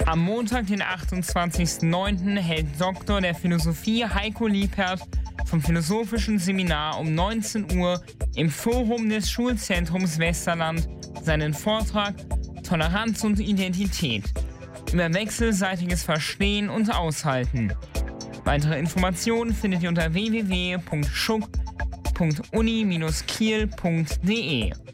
Am Montag, den 28.09., hält Doktor der Philosophie Heiko Liepert vom Philosophischen Seminar um 19 Uhr im Forum des Schulzentrums Westerland seinen Vortrag Toleranz und Identität über wechselseitiges Verstehen und Aushalten. Weitere Informationen findet ihr unter www.schuck.uni-kiel.de.